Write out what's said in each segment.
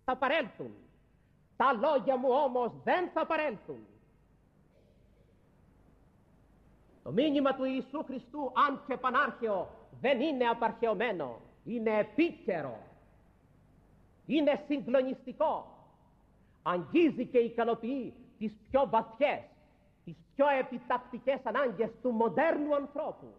θα παρέλθουν. Τα λόγια μου όμως δεν θα παρέλθουν. Το μήνυμα του Ιησού Χριστού, αν και πανάρχαιο, δεν είναι απαρχαιωμένο, είναι επίκαιρο, είναι συγκλονιστικό, αγγίζει και ικανοποιεί τις πιο βαθιές, τις πιο επιτακτικές ανάγκες του μοντέρνου ανθρώπου.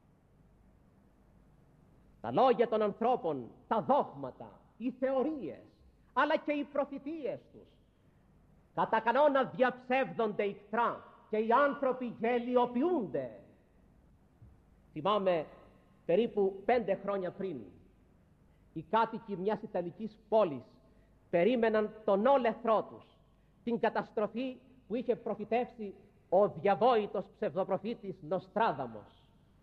Τα λόγια των ανθρώπων, τα δόγματα, οι θεωρίες, αλλά και οι προφητείες τους, κατά κανόνα διαψεύδονται ικτρά και οι άνθρωποι γελιοποιούνται. Θυμάμαι περίπου 5 χρόνια πριν, οι κάτοικοι μιας Ιταλικής πόλης περίμεναν τον όλεθρό τους, την καταστροφή που είχε προφητεύσει ο διαβόητος ψευδοπροφήτης Νοστράδαμος.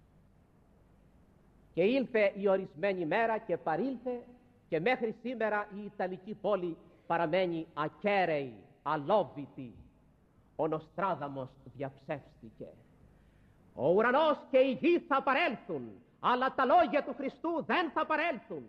Και ήλθε η ορισμένη μέρα και παρήλθε, και μέχρι σήμερα η Ιταλική πόλη παραμένει ακέραιη, αλόβητη. Ο Νοστράδαμος διαψεύστηκε. Ο ουρανός και η γη θα παρέλθουν, αλλά τα λόγια του Χριστού δεν θα παρέλθουν.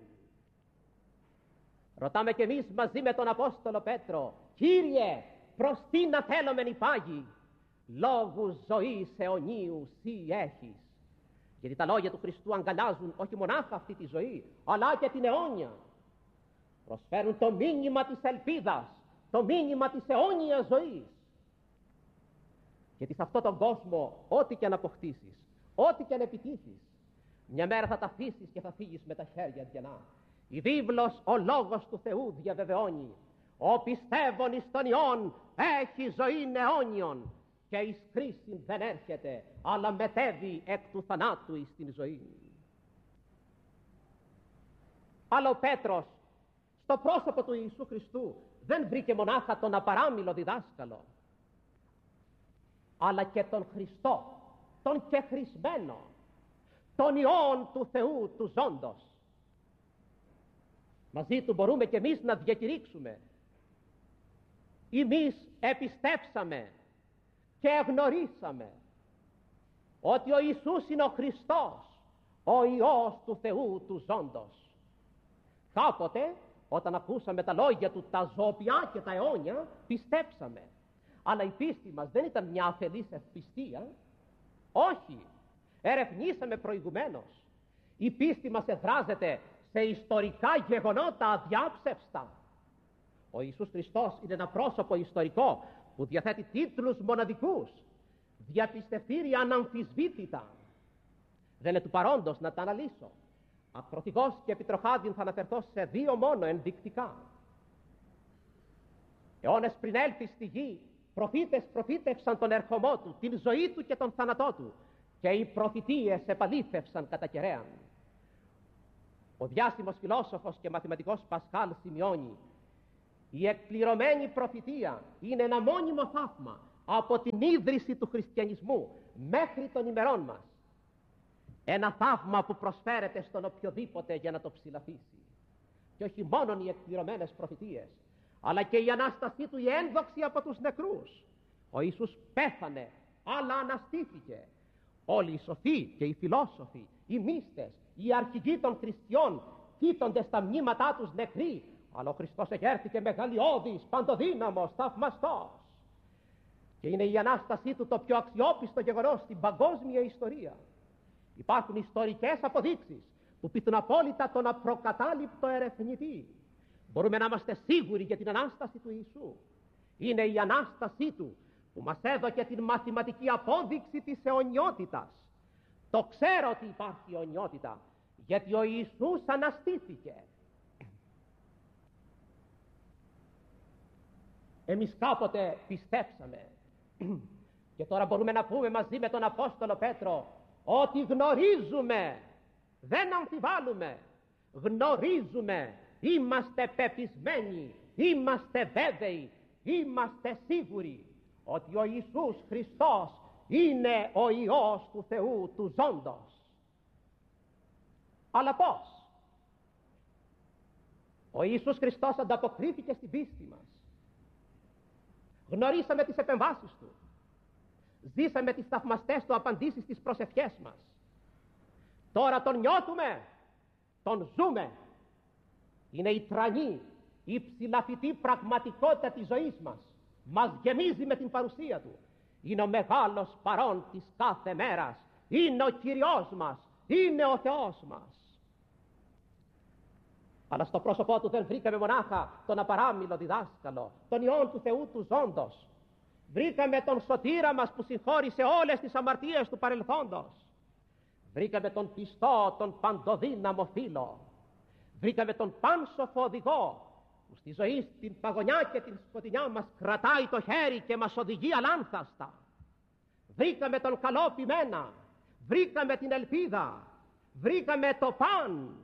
Ρωτάμε κι εμείς μαζί με τον Απόστολο Πέτρο, Κύριε, προς τι να θέλομεν υπάγει? Λόγους ζωής αιωνίου σύ έχεις. Γιατί τα λόγια του Χριστού αγκαλιάζουν όχι μονάχα αυτή τη ζωή, αλλά και την αιώνια. Προσφέρουν το μήνυμα της ελπίδας, το μήνυμα της αιώνιας ζωής. Γιατί σε αυτόν τον κόσμο, ό,τι και αν αποκτήσεις, ό,τι και αν επιτύχεις, μια μέρα θα τα αφήσεις και θα φύγεις με τα χέρια διανά. Η βίβλος, ο λόγος του Θεού διαβεβαιώνει, ο πιστεύων εις τον Υιόν έχει ζωή αιώνιον, και εις κρίσιν δεν έρχεται, αλλά μετέβει εκ του θανάτου εις την ζωή. Αλλά ο Πέτρος στο πρόσωπο του Ιησού Χριστού δεν βρήκε μονάχα τον απαράμιλο διδάσκαλο, αλλά και τον Χριστό, τον κεχρισμένο, τον Υιόν του Θεού του ζώντος. Μαζί του μπορούμε και εμείς να διακηρύξουμε: εμείς επιστέψαμε και εγνωρίσαμε ότι ο Ιησούς είναι ο Χριστός, ο Υιός του Θεού του ζώντος. Κάποτε όταν ακούσαμε τα λόγια του, τα ζωοποιά και τα αιώνια, πιστέψαμε. Αλλά η πίστη μας δεν ήταν μια αφελής ευπιστία. Όχι, ερευνήσαμε προηγουμένως. Η πίστη μας εδράζεται σε ιστορικά γεγονότα αδιάψευστα. Ο Ιησούς Χριστός είναι ένα πρόσωπο ιστορικό που διαθέτει τίτλους μοναδικούς, διαπιστευτήρια αναμφισβήτητα. Δεν είναι του παρόντος να τα αναλύσω. Ακροθυγώς και επιτροχάδιν θα αναφερθώ σε 2 μόνο ενδεικτικά. Αιώνες πριν έλθει στη γη, προφήτες προφήτευσαν τον ερχομό του, την ζωή του και τον θάνατό του, και οι προφητείες επαλήθευσαν κατά κεραίαν. Ο διάσημος φιλόσοφος και μαθηματικός Πασχάλ σημειώνει: η εκπληρωμένη προφητεία είναι ένα μόνιμο θαύμα από την ίδρυση του χριστιανισμού μέχρι των ημερών μας. Ένα θαύμα που προσφέρεται στον οποιοδήποτε για να το ψηλαφίσει. Και όχι μόνο οι εκπληρωμένες προφητείες, αλλά και η Ανάστασή του, η ένδοξη από τους νεκρούς. Ο Ιησούς πέθανε, αλλά αναστήθηκε. Όλοι οι σοφοί και οι φιλόσοφοι, οι μύστες, οι αρχηγοί των χριστιών κοίτονται στα μνήματά τους νεκροί, αλλά ο Χριστός εγέρθηκε μεγαλειώδης, παντοδύναμος, θαυμαστός. Και είναι η Ανάστασή του το πιο αξιόπιστο γεγονός στην παγκόσμια ιστορία. Υπάρχουν ιστορικές αποδείξεις που πείθουν απόλυτα τον απροκατάληπτο ερευνητή. Μπορούμε να είμαστε σίγουροι για την Ανάσταση του Ιησού. Είναι η Ανάστασή του που μας έδωκε την μαθηματική απόδειξη της αιωνιότητας. Το ξέρω ότι υπάρχει αιωνιότητα, γιατί ο Ιησούς αναστήθηκε. Εμείς κάποτε πιστέψαμε και τώρα μπορούμε να πούμε μαζί με τον Απόστολο Πέτρο ότι γνωρίζουμε, δεν αμφιβάλλουμε, γνωρίζουμε, είμαστε πεπισμένοι, είμαστε βέβαιοι, είμαστε σίγουροι ότι ο Ιησούς Χριστός είναι ο Υιός του Θεού του ζώντος. Αλλά πώς? Ο Ιησούς Χριστός ανταποκρίθηκε στην πίστη μας. Γνωρίσαμε τις επεμβάσεις του. Ζήσαμε τις θαυμαστές του απαντήσεις στις προσευχές μας. Τώρα τον νιώθουμε, τον ζούμε. Είναι η τρανή, η ψηλαφιτή πραγματικότητα της ζωής μας γεμίζει με την παρουσία του. Είναι ο μεγάλος παρών της κάθε μέρας, είναι ο Κυριός μας, είναι ο Θεός μας. Αλλά στο πρόσωπό του δεν βρήκαμε μονάχα τον απαράμιλο διδάσκαλο, τον Υιόν του Θεού του ζώντος. Βρήκαμε τον σωτήρα μας που συγχώρησε όλες τις αμαρτίες του παρελθόντος. Βρήκαμε τον πιστό, τον παντοδύναμο φίλο. Βρήκαμε τον πάνσοφο οδηγό που στη ζωή, στην παγωνιά και την σκοτεινιά μας κρατάει το χέρι και μας οδηγεί αλάνθαστα. Βρήκαμε τον καλό ποιμένα. Βρήκαμε την ελπίδα. Βρήκαμε το παν.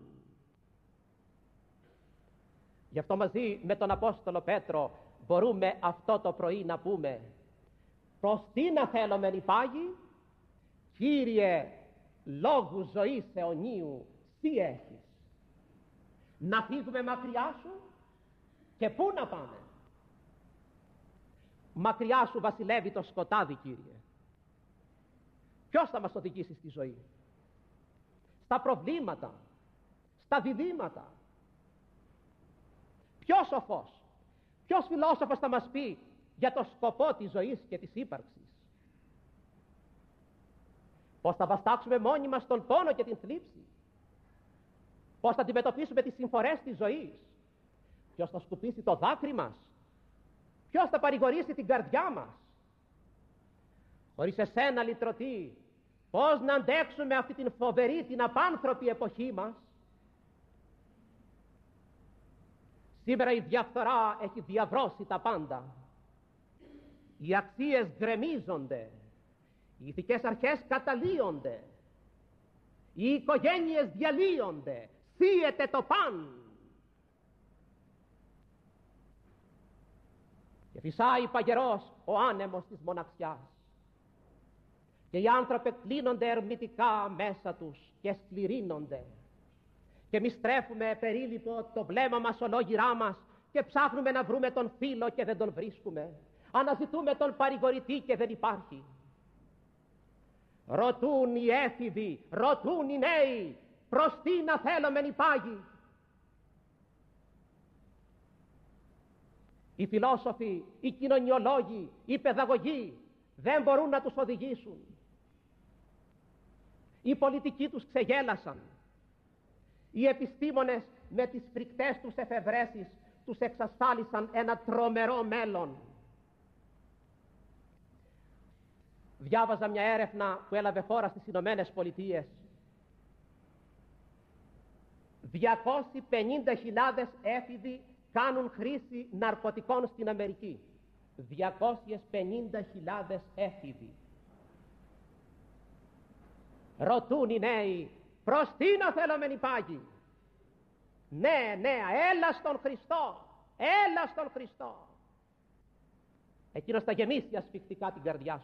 Γι' αυτό μαζί με τον Απόστολο Πέτρο μπορούμε αυτό το πρωί να πούμε: προς τι να θέλομεν υπάγει, Κύριε, λόγου ζωής αιωνίου Συ έχεις. Να φύγουμε μακριά σου και πού να πάμε? Μακριά σου βασιλεύει το σκοτάδι, Κύριε. Ποιος θα μας οδηγήσει στη ζωή? Στα προβλήματα, στα διδύματα? Ποιος σοφός, ποιος φιλόσοφος θα μας πει για το σκοπό της ζωής και της ύπαρξης? Πώς θα βαστάξουμε μόνοι μας τον πόνο και την θλίψη? Πώς θα αντιμετωπίσουμε τις συμφορές της ζωής? Ποιος θα σκουπίσει το δάκρυ μας? Ποιος θα παρηγορήσει την καρδιά μας? Χωρίς εσένα, λυτρωτή, πώς να αντέξουμε αυτή την φοβερή, την απάνθρωπη εποχή μας? Σήμερα η διαφθορά έχει διαβρώσει τα πάντα. Οι αξίες γκρεμίζονται. Οι ηθικές αρχές καταλύονται. Οι οικογένειες διαλύονται. Θύεται το παν. Και φυσάει παγερός ο άνεμος της μοναξιάς. Και οι άνθρωποι κλείνονται ερμητικά μέσα τους και σκληρύνονται. Και εμείς στρέφουμε περίλυπο το βλέμμα μας ολόγυρά μας και ψάχνουμε να βρούμε τον φίλο και δεν τον βρίσκουμε. Αναζητούμε τον παρηγορητή και δεν υπάρχει. Ρωτούν οι έφηβοι, ρωτούν οι νέοι, προς τι να θέλομεν υπάγει? Οι φιλόσοφοι, οι κοινωνιολόγοι, οι παιδαγωγοί δεν μπορούν να τους οδηγήσουν. Οι πολιτικοί τους ξεγέλασαν. Οι επιστήμονες με τις φρικτές τους εφευρέσεις τους εξασφάλισαν ένα τρομερό μέλλον. Διάβαζα μια έρευνα που έλαβε χώρα στις Ηνωμένες Πολιτείες. 250.000 έφηβοι κάνουν χρήση ναρκωτικών στην Αμερική. 250.000 έφηβοι. Ρωτούν οι νέοι, προς τι να θέλομεν υπάγει? Ναι, έλα στον Χριστό, έλα στον Χριστό. Εκείνος θα γεμίσει ασφυκτικά την καρδιά